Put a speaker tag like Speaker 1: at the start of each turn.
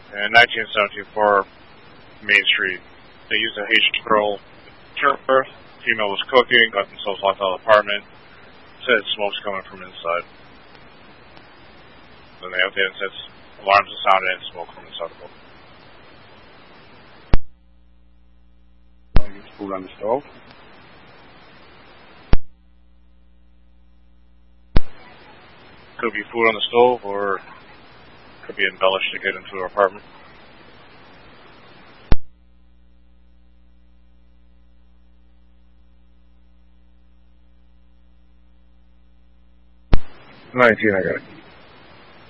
Speaker 1: in 1974 Main Street. They used a Haitian girl. Female was cooking, got themselves locked out of the apartment. Said smoke's coming from inside. Then they updated and said alarms are sounded and smoke from inside the building.
Speaker 2: Use food on the stove.
Speaker 1: Could be food on the stove, or could be embellished to get into her apartment.
Speaker 2: I got it.